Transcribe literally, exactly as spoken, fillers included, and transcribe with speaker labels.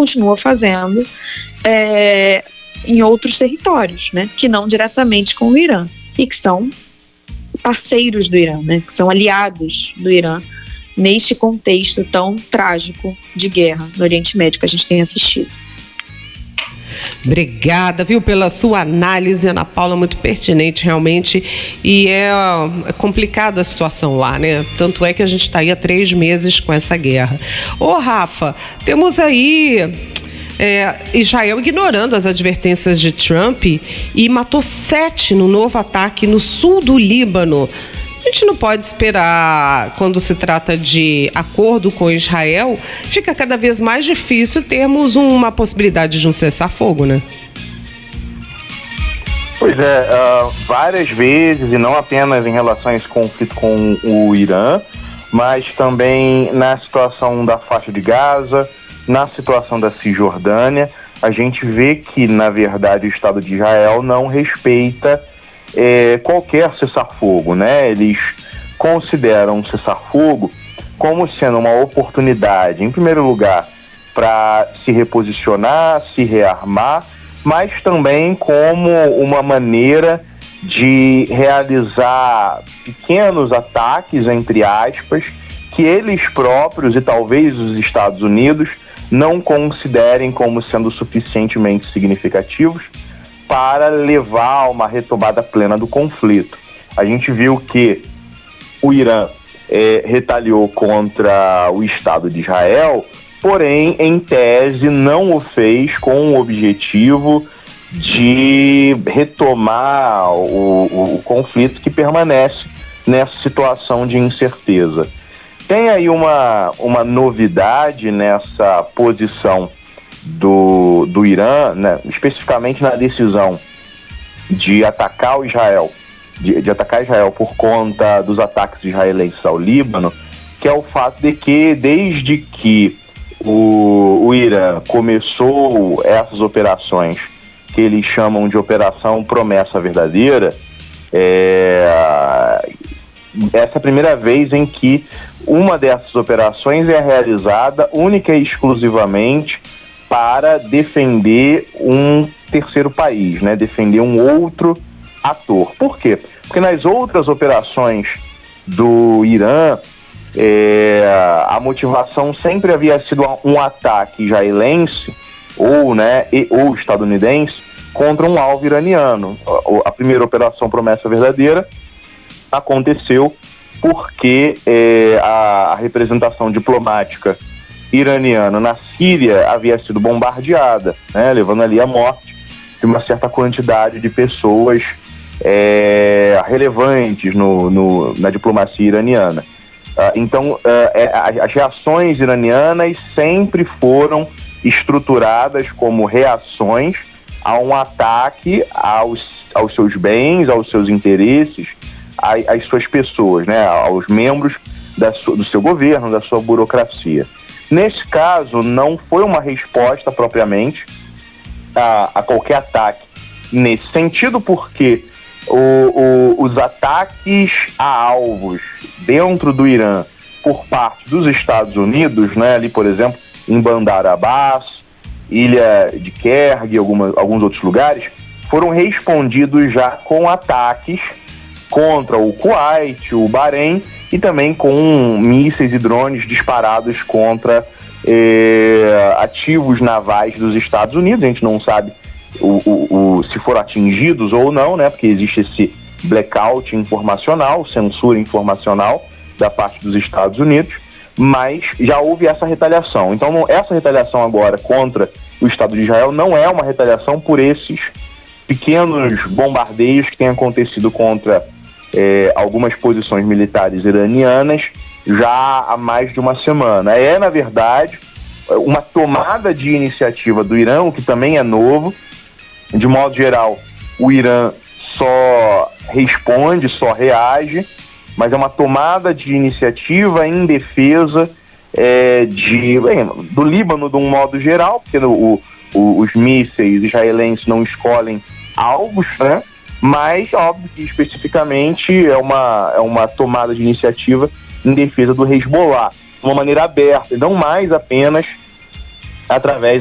Speaker 1: continua fazendo é, em outros territórios, né, que não diretamente com o Irã, e que são parceiros do Irã, né, que são aliados do Irã neste contexto tão trágico de guerra no Oriente Médio que a gente tem assistido.
Speaker 2: Obrigada, viu, pela sua análise, Ana Paula, muito pertinente realmente, e é, é complicada a situação lá, né? Tanto é que a gente está aí há três meses com essa guerra. Ô, Rafa, temos aí é, Israel ignorando as advertências de Trump e matou sete no novo ataque no sul do Líbano. A gente não pode esperar, quando se trata de acordo com Israel, fica cada vez mais difícil termos uma possibilidade de um cessar-fogo, né?
Speaker 3: Pois é, uh, várias vezes, e não apenas em relação a esse conflito com o Irã, mas também na situação da faixa de Gaza, na situação da Cisjordânia, a gente vê que, na verdade, o Estado de Israel não respeita É, qualquer cessar-fogo, né? Eles consideram um cessar-fogo como sendo uma oportunidade, em primeiro lugar, para se reposicionar, se rearmar, mas também como uma maneira de realizar pequenos ataques, entre aspas, que eles próprios e talvez os Estados Unidos não considerem como sendo suficientemente significativos para levar a uma retomada plena do conflito. A gente viu que o Irã é, retaliou contra o Estado de Israel, porém, em tese, não o fez com o objetivo de retomar o, o, o conflito que permanece nessa situação de incerteza. Tem aí uma, uma novidade nessa posição do, do Irã, né, especificamente na decisão de atacar o Israel, de, de atacar Israel por conta dos ataques israelenses ao Líbano, que é o fato de que desde que o, o Irã começou essas operações que eles chamam de Operação Promessa Verdadeira, é, essa é a primeira vez em que uma dessas operações é realizada única e exclusivamente para defender um terceiro país, né? Defender um outro ator. Por quê? Porque nas outras operações do Irã, é, a motivação sempre havia sido um ataque israelense ou, né, e, ou estadunidense contra um alvo iraniano. A, a primeira operação Promessa Verdadeira aconteceu porque é, a, a representação diplomática iraniana na Síria havia sido bombardeada, né, levando ali a morte de uma certa quantidade de pessoas é, relevantes no, no, na diplomacia iraniana. Uh, então, uh, é, as reações iranianas sempre foram estruturadas como reações a um ataque aos, aos seus bens, aos seus interesses, às, às suas pessoas, né, aos membros da su, do seu governo, da sua burocracia. Nesse caso, não foi uma resposta propriamente a, a qualquer ataque nesse sentido, porque o, o, os ataques a alvos dentro do Irã por parte dos Estados Unidos, né, ali, por exemplo, em Bandar Abbas, Ilha de Kerguelen e alguma, alguns outros lugares, foram respondidos já com ataques contra o Kuwait, o Bahrein, e também com mísseis e drones disparados contra eh, ativos navais dos Estados Unidos. A gente não sabe o, o, o, se foram atingidos ou não, né? Porque existe esse blackout informacional, censura informacional da parte dos Estados Unidos, mas já houve essa retaliação. Então, não, essa retaliação agora contra o Estado de Israel não é uma retaliação por esses pequenos bombardeios que têm acontecido contra É, algumas posições militares iranianas já há mais de uma semana. É, na verdade, uma tomada de iniciativa do Irã, o que também é novo. De modo geral, o Irã só responde, só reage, mas é uma tomada de iniciativa em defesa é, de, bem, do Líbano de um modo geral, porque o, o, os mísseis israelenses não escolhem alvos, né? Mas, óbvio que especificamente é uma, é uma tomada de iniciativa em defesa do Hezbollah, de uma maneira aberta, e não mais apenas através